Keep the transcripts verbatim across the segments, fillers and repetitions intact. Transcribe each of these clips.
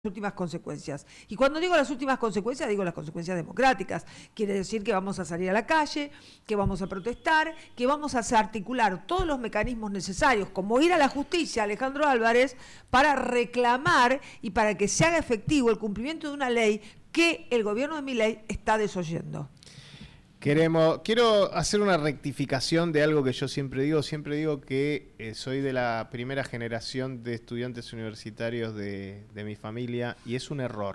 últimas consecuencias. Y cuando digo las últimas consecuencias, digo las consecuencias democráticas. Quiere decir que vamos a salir a la calle, que vamos a protestar, que vamos a articular todos los mecanismos necesarios, como ir a la justicia, Alejandro Álvarez, para reclamar y para que se haga efectivo el cumplimiento de una ley que el gobierno de Milei está desoyendo. Queremos, quiero hacer una rectificación de algo que yo siempre digo. Siempre digo que eh, soy de la primera generación de estudiantes universitarios de, de mi familia y es un error.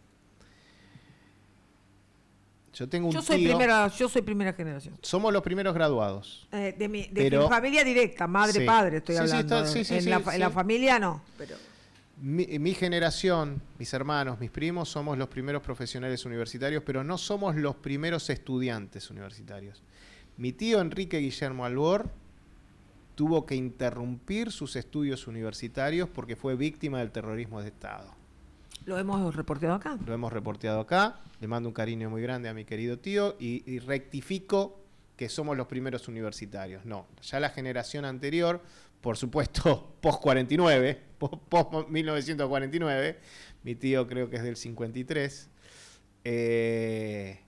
Yo tengo un yo soy tío, primera, yo soy primera generación. Somos los primeros graduados. Eh, de mi, de pero, mi familia directa, madre, sí, padre, estoy sí, hablando. Sí, está, sí, sí, en, sí, la, sí. en la familia no, pero... Mi, mi generación, mis hermanos, mis primos, somos los primeros profesionales universitarios, pero no somos los primeros estudiantes universitarios. Mi tío Enrique Guillermo Albor tuvo que interrumpir sus estudios universitarios porque fue víctima del terrorismo de Estado. Lo hemos reporteado acá. Lo hemos reporteado acá. Le mando un cariño muy grande a mi querido tío y, y rectifico que somos los primeros universitarios. No, ya la generación anterior, por supuesto, post cuarenta y nueve, post mil novecientos cuarenta y nueve, mi tío creo que es del cincuenta y tres, eh,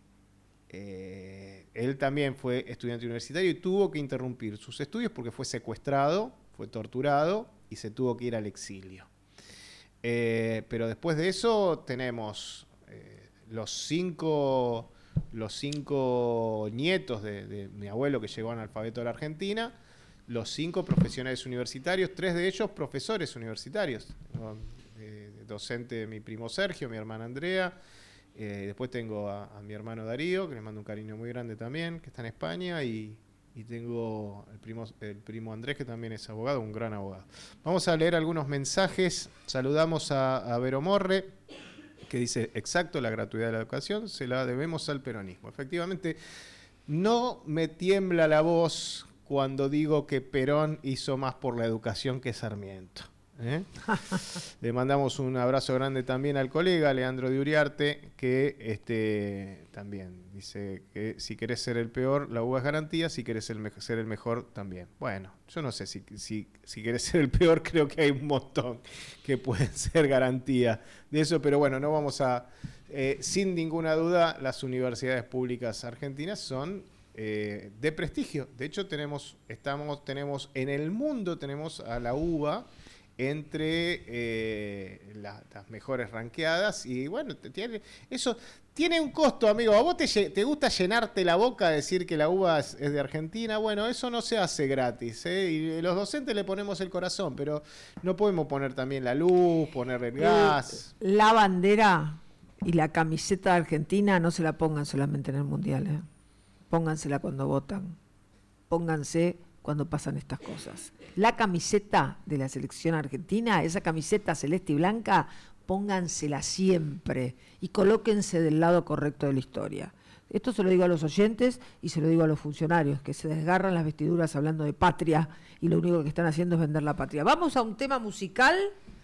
eh, él también fue estudiante universitario y tuvo que interrumpir sus estudios porque fue secuestrado, fue torturado y se tuvo que ir al exilio. Eh, pero después de eso tenemos eh, los cinco... los cinco nietos de, de mi abuelo que llegó analfabeto a la Argentina, los cinco profesionales universitarios, tres de ellos profesores universitarios. Eh, docente de mi primo Sergio, mi hermana Andrea, eh, después tengo a, a mi hermano Darío, que le mando un cariño muy grande también, que está en España, y, y tengo el primo, el primo Andrés, que también es abogado, un gran abogado. Vamos a leer algunos mensajes. Saludamos a, a Vero Morre, que dice, exacto, la gratuidad de la educación se la debemos al peronismo. Efectivamente, no me tiembla la voz cuando digo que Perón hizo más por la educación que Sarmiento. ¿eh? Le mandamos un abrazo grande también al colega Leandro de Uriarte, que este, también dice que si querés ser el peor, la U B A es garantía, si querés ser el, me- ser el mejor, también. Bueno, yo no sé si, si, si querés ser el peor, creo que hay un montón que pueden ser garantía de eso, pero bueno, no vamos a... Eh, sin ninguna duda, las universidades públicas argentinas son eh, de prestigio. De hecho, tenemos, estamos, tenemos en el mundo tenemos a la U B A entre eh, la, las mejores ranqueadas y bueno, tiene, eso tiene un costo, amigo. ¿A vos te, te gusta llenarte la boca a decir que la U B A es, es de Argentina? Bueno, eso no se hace gratis, ¿eh? Y los docentes le ponemos el corazón, pero no podemos poner también la luz, poner el gas. La bandera y la camiseta de Argentina no se la pongan solamente en el Mundial, ¿eh? Póngansela cuando votan. Pónganse cuando pasan estas cosas. La camiseta de la selección argentina, esa camiseta celeste y blanca, póngansela siempre y colóquense del lado correcto de la historia. Esto se lo digo a los oyentes y se lo digo a los funcionarios, que se desgarran las vestiduras hablando de patria y lo único que están haciendo es vender la patria. Vamos a un tema musical.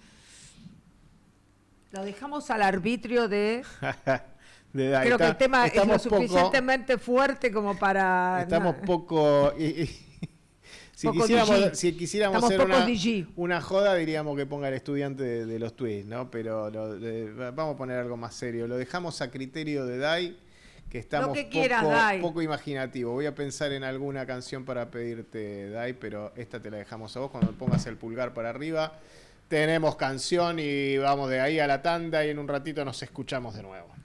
Lo dejamos al arbitrio de... de Dai. Creo Está, que el tema es lo poco, suficientemente fuerte como para... Estamos no. poco... Y, y, si, poco quisiéramos, si quisiéramos Estamos hacer una, una joda, diríamos que ponga el estudiante de, de los tweets, ¿no? Pero lo, de, vamos a poner algo más serio. Lo dejamos a criterio de Dai, que estamos que poco, quieras, Dai. poco imaginativo. Voy a pensar en alguna canción para pedirte, Dai, pero esta te la dejamos a vos. Cuando pongas el pulgar para arriba, tenemos canción y vamos de ahí a la tanda y en un ratito nos escuchamos de nuevo.